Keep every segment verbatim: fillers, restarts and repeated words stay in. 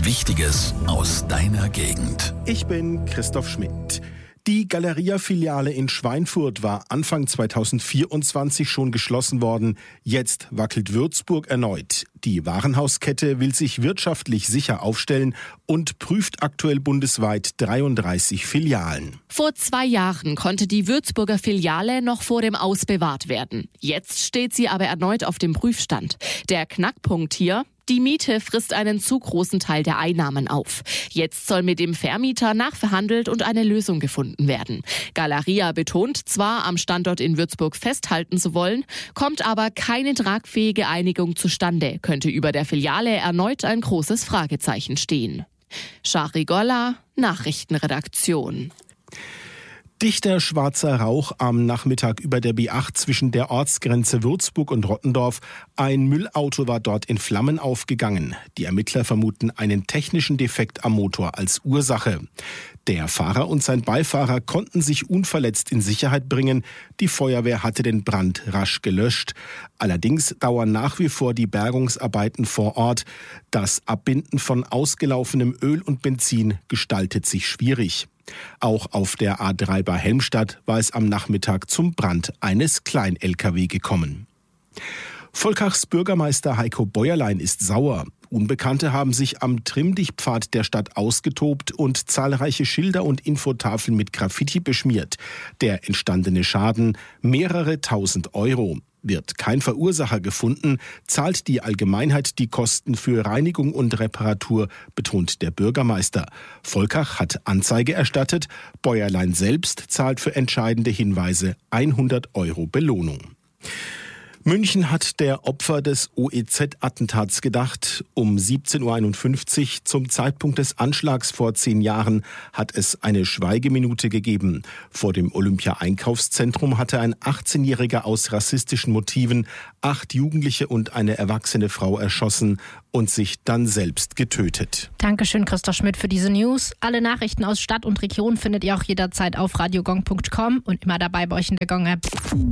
Wichtiges aus deiner Gegend. Ich bin Christoph Schmidt. Die Galeria-Filiale in Schweinfurt war Anfang zweitausendvierundzwanzig schon geschlossen worden. Jetzt wackelt Würzburg erneut. Die Warenhauskette will sich wirtschaftlich sicher aufstellen und prüft aktuell bundesweit dreiunddreißig Filialen. Vor zwei Jahren konnte die Würzburger Filiale noch vor dem Aus bewahrt werden. Jetzt steht sie aber erneut auf dem Prüfstand. Der Knackpunkt hier: die Miete frisst einen zu großen Teil der Einnahmen auf. Jetzt soll mit dem Vermieter nachverhandelt und eine Lösung gefunden werden. Galeria betont zwar, am Standort in Würzburg festhalten zu wollen, kommt aber keine tragfähige Einigung zustande, könnte über der Filiale erneut ein großes Fragezeichen stehen. Shari Golla, Nachrichtenredaktion. Dichter schwarzer Rauch am Nachmittag über der B acht zwischen der Ortsgrenze Würzburg und Rottendorf. Ein Müllauto war dort in Flammen aufgegangen. Die Ermittler vermuten einen technischen Defekt am Motor als Ursache. Der Fahrer und sein Beifahrer konnten sich unverletzt in Sicherheit bringen. Die Feuerwehr hatte den Brand rasch gelöscht. Allerdings dauern nach wie vor die Bergungsarbeiten vor Ort. Das Abbinden von ausgelaufenem Öl und Benzin gestaltet sich schwierig. Auch auf der A drei bei Helmstadt war es am Nachmittag zum Brand eines Klein-L K W gekommen. Volkachs Bürgermeister Heiko Bäuerlein ist sauer. Unbekannte haben sich am Trimm-dich-Pfad der Stadt ausgetobt und zahlreiche Schilder und Infotafeln mit Graffiti beschmiert. Der entstandene Schaden mehrere tausend Euro. Wird kein Verursacher gefunden, zahlt die Allgemeinheit die Kosten für Reinigung und Reparatur, betont der Bürgermeister. Volkach hat Anzeige erstattet. Bäuerlein selbst zahlt für entscheidende Hinweise hundert Euro Belohnung. München hat der Opfer des O E Z-Attentats gedacht. Um siebzehn Uhr einundfünfzig, zum Zeitpunkt des Anschlags vor zehn Jahren, hat es eine Schweigeminute gegeben. Vor dem Olympia-Einkaufszentrum hatte ein achtzehnjähriger aus rassistischen Motiven acht Jugendliche und eine erwachsene Frau erschossen und sich dann selbst getötet. Dankeschön, Christoph Schmidt, für diese News. Alle Nachrichten aus Stadt und Region findet ihr auch jederzeit auf radiogong punkt com und immer dabei bei euch in der Gong-App.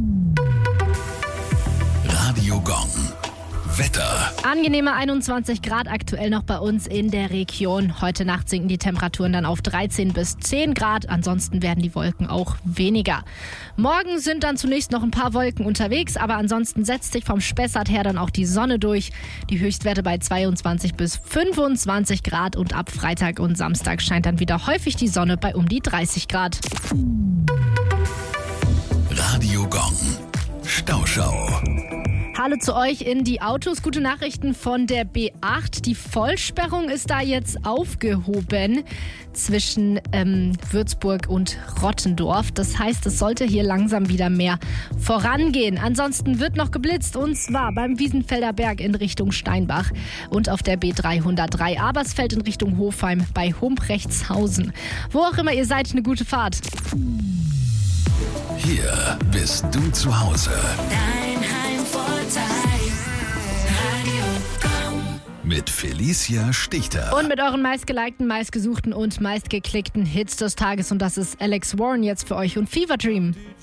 Radio Gong. Wetter. Angenehme einundzwanzig Grad aktuell noch bei uns in der Region. Heute Nacht sinken die Temperaturen dann auf dreizehn bis zehn Grad. Ansonsten werden die Wolken auch weniger. Morgen sind dann zunächst noch ein paar Wolken unterwegs, aber ansonsten setzt sich vom Spessart her dann auch die Sonne durch. Die Höchstwerte bei zweiundzwanzig bis fünfundzwanzig Grad und ab Freitag und Samstag scheint dann wieder häufig die Sonne bei um die dreißig Grad. Radio Gong. Stauschau. Hallo zu euch in die Autos. Gute Nachrichten von der B acht. Die Vollsperrung ist da jetzt aufgehoben zwischen ähm, Würzburg und Rottendorf. Das heißt, es sollte hier langsam wieder mehr vorangehen. Ansonsten wird noch geblitzt, und zwar beim Wiesenfelder Berg in Richtung Steinbach und auf der B dreihundertdrei Abersfeld in Richtung Hofheim bei Humprechtshausen. Wo auch immer ihr seid, eine gute Fahrt. Hier bist du zu Hause. Dein Heimvorteil. Radio Gong. Mit Felicia Stichter. Und mit euren meistgelikten, meistgesuchten und meistgeklickten Hits des Tages. Und das ist Alex Warren jetzt für euch und Fever Dream.